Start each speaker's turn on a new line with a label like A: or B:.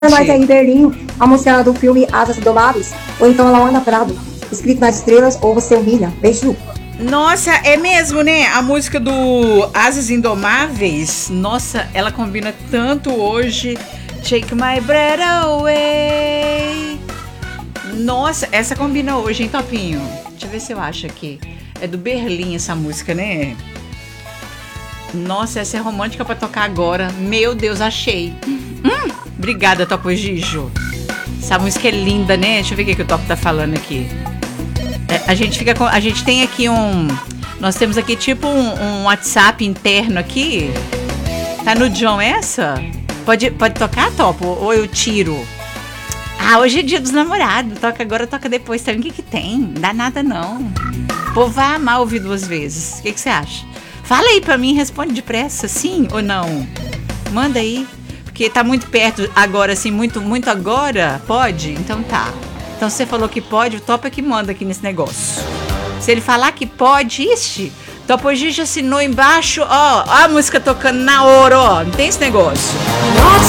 A: nós aí, Berlim, a música do filme Asas Indomáveis, ou então a Lawana Prado, Escrito nas Estrelas, ou Você Humilha. Beijo.
B: Nossa, é mesmo, né? A música do Asas Indomáveis, nossa, ela combina tanto hoje. Take my breath away. Nossa, essa combina hoje, hein, Topinho? Deixa eu ver se eu acho aqui. É do Berlim essa música, né? Nossa, essa é romântica pra tocar agora. Meu Deus, achei. Obrigada, Topo Gijo. Essa música é linda, né? Deixa eu ver o que o Topo tá falando aqui. A gente tem aqui nós temos aqui tipo um WhatsApp interno aqui. Tá no John essa? Pode tocar, Topo? Ou eu tiro? Ah, hoje é dia dos namorados. Toca agora, toca depois. Sabe o que tem? Dá nada não. O povo vai amar ouvir 2 vezes. O que você acha? Fala aí pra mim, responde depressa, sim ou não? Manda aí. Porque tá muito perto agora, assim, muito agora. Pode? Então tá. Então você falou que pode, o Topo é que manda aqui nesse negócio. Se ele falar que pode, ixi, Topo Gigi assinou embaixo, ó a música tocando na hora, ó. Não tem esse negócio. Nossa!